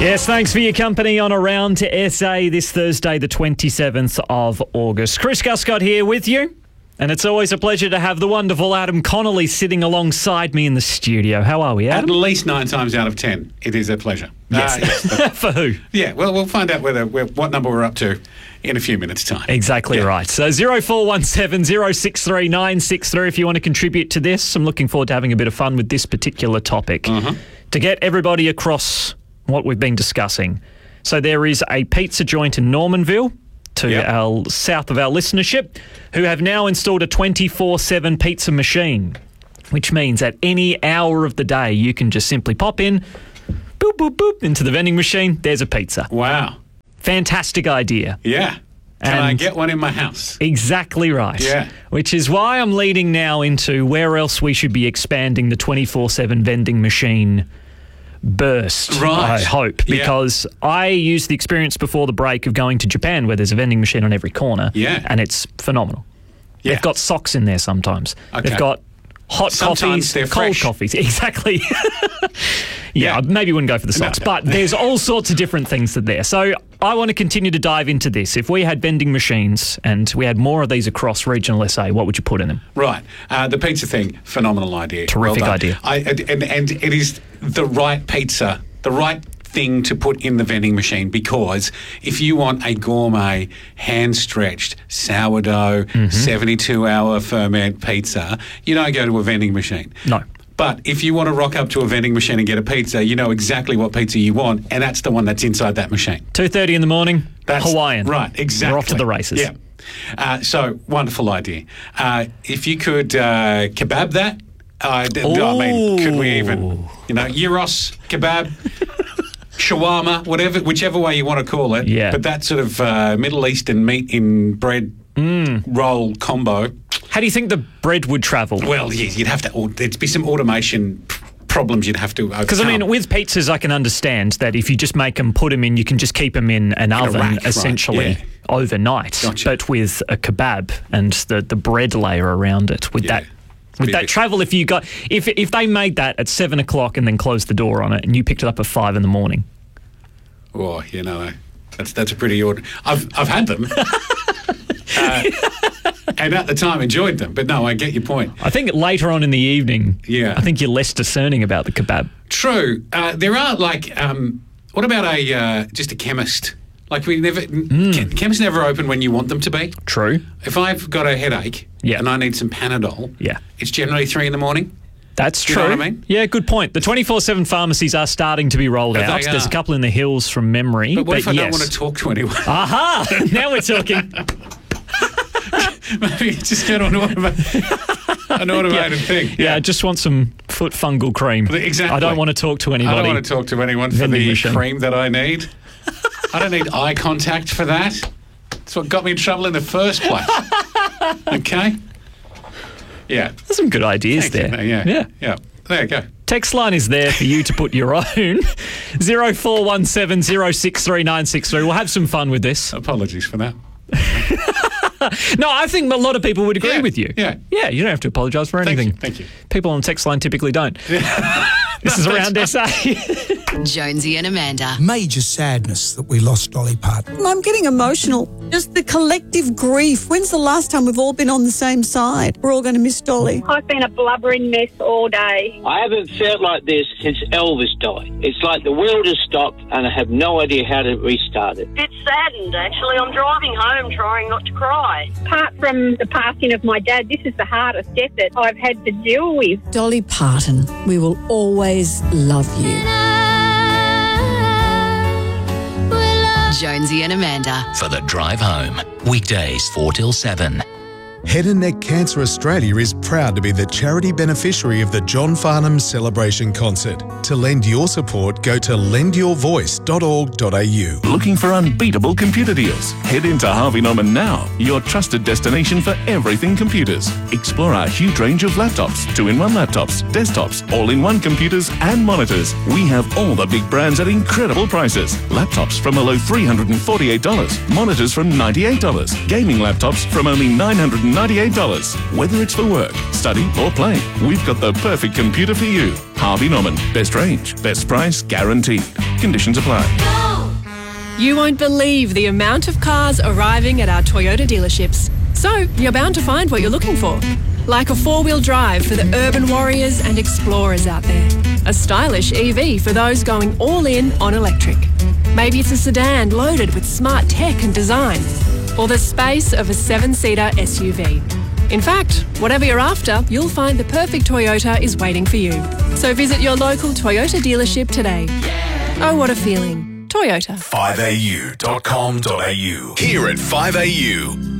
Yes, thanks for your company on Around to SA this Thursday, the 27th of August. Chris Guscott here with you, and it's always a pleasure to have the wonderful Adam Connolly sitting alongside me in the studio. How are we, Adam? At least 9 times out of 10, it is a pleasure. Yes. For who? Yeah, well, we'll find out what number we're up to in a few minutes' time. Exactly right. So 0417 063 963 if you want to contribute to this. I'm looking forward to having a bit of fun with this particular topic. To get everybody across what we've been discussing. So there is a pizza joint in Normanville to our south of our listenership who have now installed a 24/7 pizza machine, which means at any hour of the day you can just simply pop in, boop, boop, boop, into the vending machine. There's a pizza. Wow. Fantastic idea. Yeah. Can I get one in my house? Exactly right. Yeah. Which is why I'm leading now into where else we should be expanding the 24/7 vending machine burst, right. I hope, because I used the experience before the break of going to Japan where there's a vending machine on every corner, and it's phenomenal. They've got socks in there sometimes. Okay. They've got hot Sometimes coffees, they're cold fresh. coffees. Exactly. I maybe wouldn't go for the socks, but there's all sorts of different things that there. So I want to continue to dive into this. If we had vending machines and we had more of these across regional SA, what would you put in them? Right. The pizza thing, phenomenal idea. Terrific idea. And it is the right pizza, the right thing to put in the vending machine, because if you want a gourmet, hand-stretched, sourdough, 72-hour ferment pizza, you don't go to a vending machine. No. But if you want to rock up to a vending machine and get a pizza, you know exactly what pizza you want, and that's the one that's inside that machine. 2:30 in the morning, Hawaiian. Right, exactly. We're off to the races. Yeah. So, wonderful idea. If you could kebab that, I mean, could we even, gyros, kebab, shawarma, whichever way you want to call it. Yeah. But that sort of Middle Eastern meat in bread roll combo. How do you think the bread would travel? Well, you'd have to. There'd be some automation problems you'd have to overcome. Because, I mean, with pizzas, I can understand that if you just make them, put them in, you can just keep them in an oven, rack, essentially, right, overnight. Gotcha. But with a kebab and the bread layer around it, would that travel if you got... If they made that at 7 o'clock and then closed the door on it and you picked it up at 5 in the morning? Oh, that's a pretty order. I've had them. And at the time enjoyed them, but no, I get your point. I think later on in the evening, I think you're less discerning about the kebab. True. There are what about just a chemist? Like chemists never open when you want them to be. True. If I've got a headache and I need some Panadol, it's generally 3 in the morning. That's true. You know what I mean? Yeah, good point. The 24/7 pharmacies are starting to be rolled out. There's a couple in the hills from memory. But what if I don't want to talk to anyone? Aha! Now we're talking. Maybe just get on an automated thing. Yeah, I just want some foot fungal cream. Exactly. I don't want to talk to anybody. I don't want to talk to anyone for the cream that I need. I don't need eye contact for that. That's what got me in trouble in the first place. Okay? Yeah. There's some good ideas Thank there. you. Yeah. There you go. Text line is there for you to put your own. 0417 063 963. We'll have some fun with this. Apologies for that. No, I think a lot of people would agree with you. Yeah, you don't have to apologise for anything. Thank you. People on the text line typically don't. This is Around SA. Jonesy and Amanda. Major sadness that we lost Dolly Parton. I'm getting emotional. Just the collective grief. When's the last time we've all been on the same side? We're all going to miss Dolly. I've been a blubbering mess all day. I haven't felt like this since Elvis died. It's like the world has stopped and I have no idea how to restart it. It's saddened, actually. I'm driving home trying not to cry. Apart from the passing of my dad, this is the hardest death that I've had to deal with. Dolly Parton, we will always love you. Jonesy and Amanda. For the drive home. Weekdays 4 till 7. Head and Neck Cancer Australia is proud to be the charity beneficiary of the John Farnham Celebration Concert. To lend your support, go to lendyourvoice.org.au. Looking for unbeatable computer deals? Head into Harvey Norman now, your trusted destination for everything computers. Explore our huge range of laptops, 2-in-1 laptops, desktops, all-in-one computers and monitors. We have all the big brands at incredible prices. Laptops from a low $348, monitors from $98, gaming laptops from only $998. Whether it's for work, study or play, we've got the perfect computer for you. Harvey Norman. Best range, best price guaranteed. Conditions apply. You won't believe the amount of cars arriving at our Toyota dealerships. So you're bound to find what you're looking for. Like a four-wheel drive for the urban warriors and explorers out there. A stylish EV for those going all in on electric. Maybe it's a sedan loaded with smart tech and design. Or the space of a 7-seater SUV. In fact, whatever you're after, you'll find the perfect Toyota is waiting for you. So visit your local Toyota dealership today. Oh, what a feeling. Toyota. 5au.com.au. Here at 5AU,